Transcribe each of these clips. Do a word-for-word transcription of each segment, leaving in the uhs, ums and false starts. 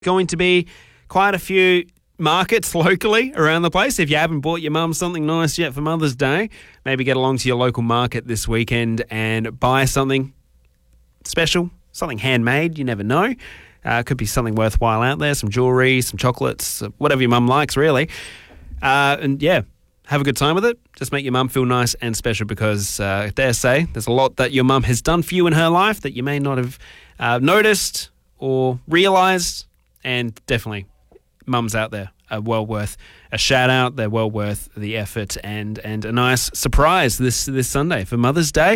Going to be quite a few markets locally around the place. If you haven't bought your mum something nice yet for Mother's Day, maybe get along to your local market this weekend and buy something special, something handmade. You never know. Uh, could be something worthwhile out there, some jewellery, some chocolates, whatever your mum likes, really. Uh, and yeah, have a good time with it. Just make your mum feel nice and special because, uh, I dare say, there's a lot that your mum has done for you in her life that you may not have uh, noticed or realised. And definitely, mums out there are well worth a shout out. They're well worth the effort and and a nice surprise this this Sunday for Mother's Day.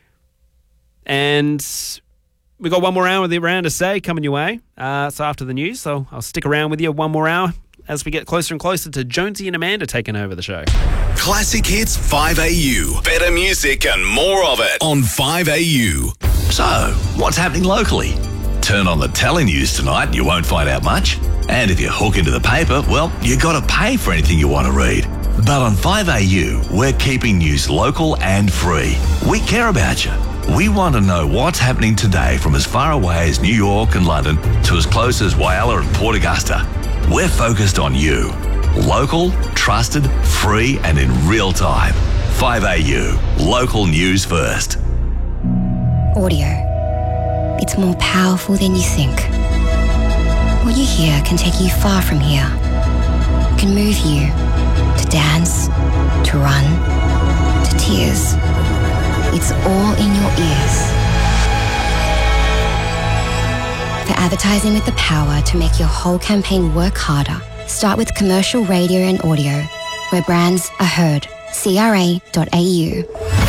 And we've got one more hour with the Around to Say coming your way. Uh, so after the news, so I'll stick around with you one more hour as we get closer and closer to Jonesy and Amanda taking over the show. Classic Hits five A U. Better music and more of it on five A U. So, what's happening locally? Turn on the telenews tonight and you won't find out much. And if you hook into the paper, well, you got to pay for anything you want to read. But on five A U, we're keeping news local and free. We care about you. We want to know what's happening today from as far away as New York and London to as close as Whyalla and Port Augusta. We're focused on you. Local, trusted, free and in real time. five A U, local news first. Audio. It's more powerful than you think. What you hear can take you far from here. It can move you to dance, to run, to tears. It's all in your ears. For advertising with the power to make your whole campaign work harder, start with commercial radio and audio, where brands are heard. C R A dot A U.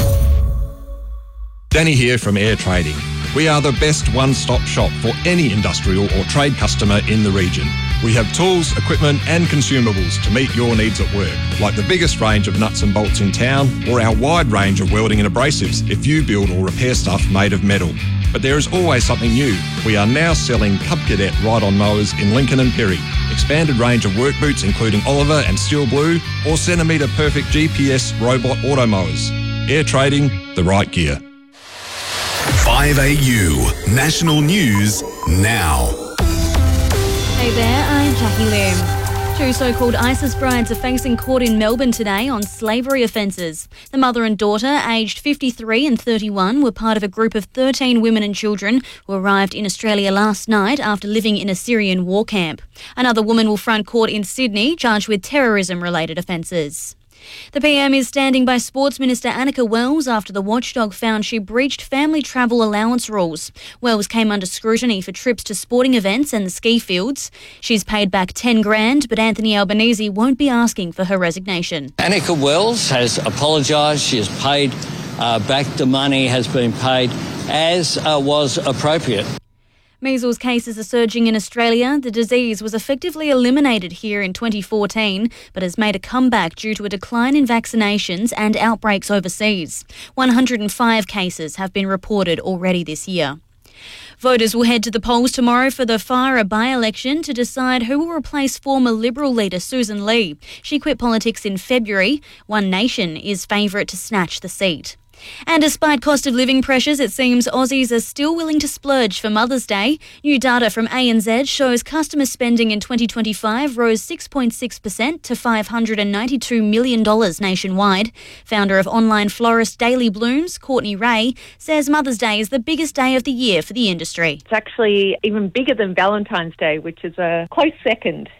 Danny here from Air Trading. We are the best one-stop shop for any industrial or trade customer in the region. We have tools, equipment and consumables to meet your needs at work, like the biggest range of nuts and bolts in town or our wide range of welding and abrasives if you build or repair stuff made of metal. But there is always something new. We are now selling Cub Cadet ride-on mowers in Lincoln and Perry, expanded range of work boots including Oliver and Steel Blue, or Centimetre Perfect G P S robot auto mowers. Air Trading, the right gear. five A U National News now. Hey there, I'm Jackie Lim. Two so-called ISIS brides are facing court in Melbourne today on slavery offences. The mother and daughter, aged fifty-three and thirty-one, were part of a group of thirteen women and children who arrived in Australia last night after living in a Syrian war camp. Another woman will front court in Sydney, charged with terrorism-related offences. The P M is standing by Sports Minister Annika Wells after the watchdog found she breached family travel allowance rules. Wells came under scrutiny for trips to sporting events and the ski fields. She's paid back ten grand, but Anthony Albanese won't be asking for her resignation. Annika Wells has apologised. She has paid uh, back the money, has been paid as uh, was appropriate. Measles cases are surging in Australia. The disease was effectively eliminated here in twenty fourteen, but has made a comeback due to a decline in vaccinations and outbreaks overseas. one hundred five cases have been reported already this year. Voters will head to the polls tomorrow for the Farrer by-election to decide who will replace former Liberal leader Susan Lee. She quit politics in February. One Nation is favourite to snatch the seat. And despite cost of living pressures, it seems Aussies are still willing to splurge for Mother's Day. New data from A N Z shows customer spending in twenty twenty-five rose six point six percent to five hundred ninety-two million dollars nationwide. Founder of online florist Daily Blooms, Courtney Ray, says Mother's Day is the biggest day of the year for the industry. It's actually even bigger than Valentine's Day, which is a close second.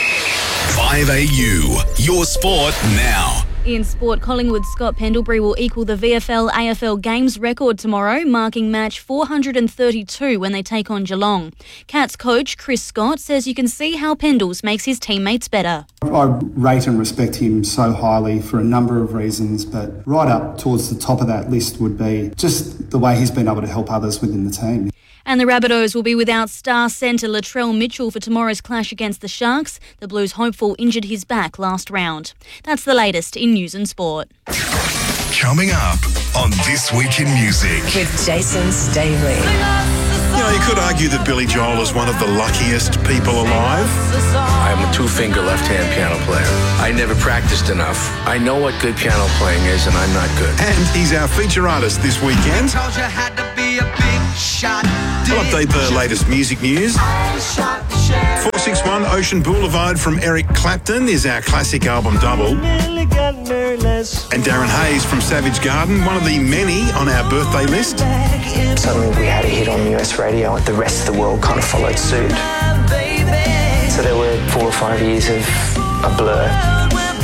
five A U, your sport now. In sport, Collingwood's Scott Pendlebury will equal the V F L A F L Games record tomorrow, marking match four hundred thirty-two when they take on Geelong. Cats coach Chris Scott says you can see how Pendles makes his teammates better. I rate and respect him so highly for a number of reasons, but right up towards the top of that list would be just the way he's been able to help others within the team. And the Rabbitohs will be without star centre Latrell Mitchell for tomorrow's clash against the Sharks. The Blues hopeful injured his back last round. That's the latest in news and sport. Coming up on This Week in Music with Jason Staley. You know, you could argue that Billy Joel is one of the luckiest people alive. I'm a two-finger left-hand piano player. I never practiced enough. I know what good piano playing is, and I'm not good. And he's our feature artist this weekend. We'll update the latest music news. four six one Ocean Boulevard from Eric Clapton is our classic album double. And Darren Hayes from Savage Garden, one of the many on our birthday list. Suddenly we had a hit on U S radio and the rest of the world kind of followed suit. So there were four or five years of a blur.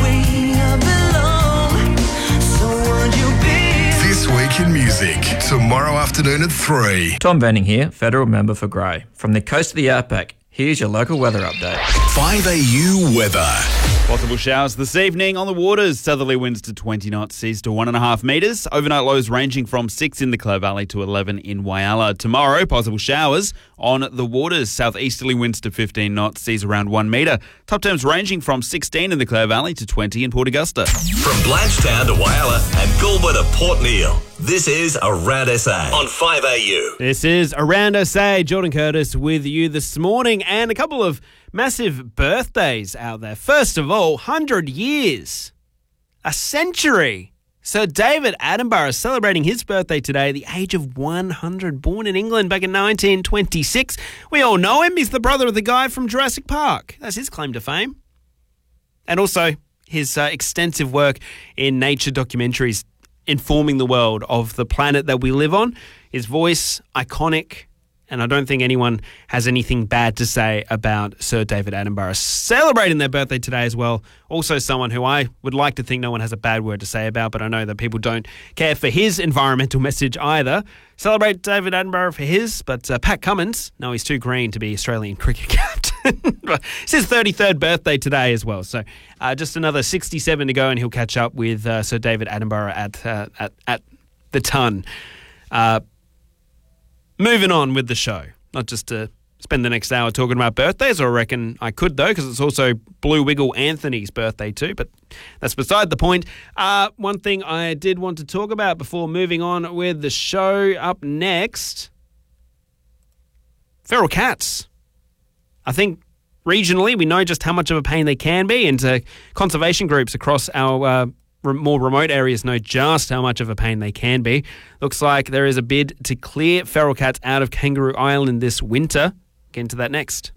This Week in Music, tomorrow afternoon at three. Tom Benning here, federal member for Grey. From the coast of the Outback, here's your local weather update. five A U weather. Possible showers this evening on the waters. Southerly winds to twenty knots, seas to one and a half metres. Overnight lows ranging from six in the Clare Valley to eleven in Whyalla. Tomorrow, possible showers on the waters. Southeasterly winds to fifteen knots, seas around one metre. Top terms ranging from sixteen in the Clare Valley to twenty in Port Augusta. From Blanchetown to Whyalla and Goulburn to Port Neale, this is Around S A on five A U. This is Around S A. Jordan Curtis with you this morning, and a couple of massive birthdays out there. First of all, one hundred years, a century. Sir David Attenborough celebrating his birthday today at the age of one hundred. Born in England back in nineteen twenty-six. We all know him. He's the brother of the guy from Jurassic Park. That's his claim to fame. And also his uh, extensive work in nature documentaries informing the world of the planet that we live on. His voice, iconic. And I don't think anyone has anything bad to say about Sir David Attenborough celebrating their birthday today as well. Also someone who I would like to think no one has a bad word to say about, but I know that people don't care for his environmental message either. Celebrate David Attenborough for his, but uh, Pat Cummins, no, he's too green to be Australian cricket captain. It's his thirty-third birthday today as well. So uh, just another sixty-seven to go and he'll catch up with uh, Sir David Attenborough at, uh, at, at the ton. Uh, Moving on with the show, not just to spend the next hour talking about birthdays, or I reckon I could though, because it's also Blue Wiggle Anthony's birthday too, but that's beside the point. Uh, one thing I did want to talk about before moving on with the show, up next, feral cats. I think regionally we know just how much of a pain they can be, and uh, conservation groups across our uh, more remote areas know just how much of a pain they can be. Looks like there is a bid to clear feral cats out of Kangaroo Island this winter. Get into that next.